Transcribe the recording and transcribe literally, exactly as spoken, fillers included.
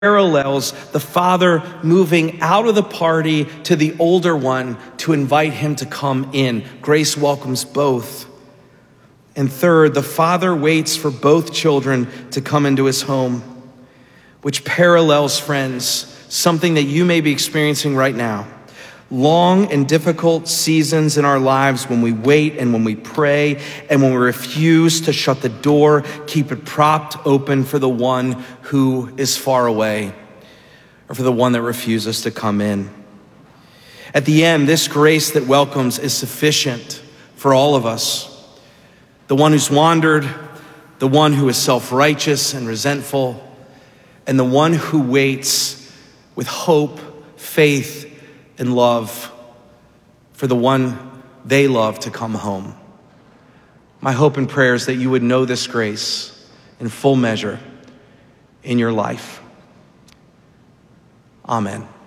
parallels the father moving out of the party to the older one to invite him to come in. Grace welcomes both. And third, the father waits for both children to come into his home, which parallels, friends, something that you may be experiencing right now. Long and difficult seasons in our lives when we wait and when we pray and when we refuse to shut the door, keep it propped open for the one who is far away or for the one that refuses to come in. At the end, this grace that welcomes is sufficient for all of us. The one who's wandered, the one who is self-righteous and resentful, and the one who waits with hope, faith, and love for the one they love to come home. My hope and prayer is that you would know this grace in full measure in your life. Amen.